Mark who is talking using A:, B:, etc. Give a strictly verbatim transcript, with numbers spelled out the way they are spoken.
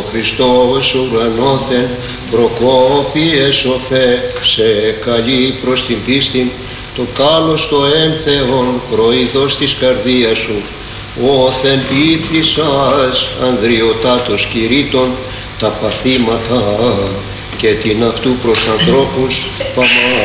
A: Χριστός ουρανόθεν, προκόπιε σοφέ, σε καλεί προς την πίστη, το κάλος το εν Θεόν προειδός της καρδίας σου, όθεν πείθησας ανδριωτάτος κηρύττων, τα παθήματα και την αυτού προς ανθρώπους παμά.